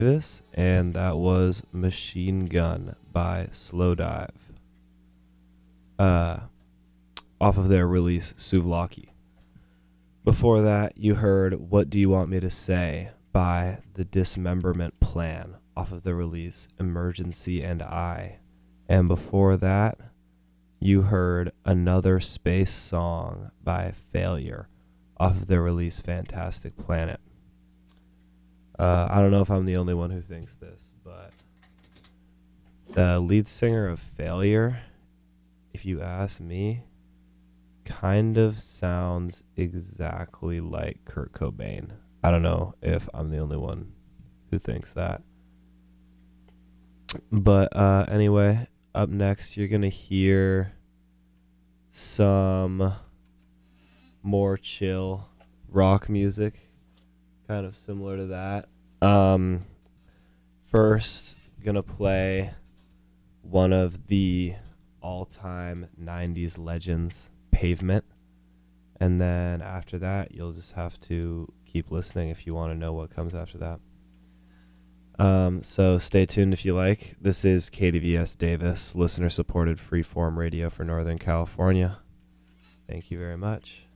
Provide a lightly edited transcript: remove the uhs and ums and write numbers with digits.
Davis, and that was Machine Gun by Slowdive, uh, off of their release Souvlaki. Before that, you heard What Do You Want Me to Say by The Dismemberment Plan, off of the release Emergency and I. And before that, you heard Another Space Song by Failure, off of their release Fantastic Planet. I don't know if I'm the only one who thinks this, but the lead singer of Failure, if you ask me, kind of sounds exactly like Kurt Cobain. I don't know if I'm the only one who thinks that. But anyway, up next you're going to hear some more chill rock music, kind of similar to that. First, gonna play one of the all-time 90s legends, Pavement. And then after that, you'll just have to keep listening if you want to know what comes after that. So stay tuned if you like. This is KDVS Davis, listener-supported freeform radio for Northern California. Thank you very much.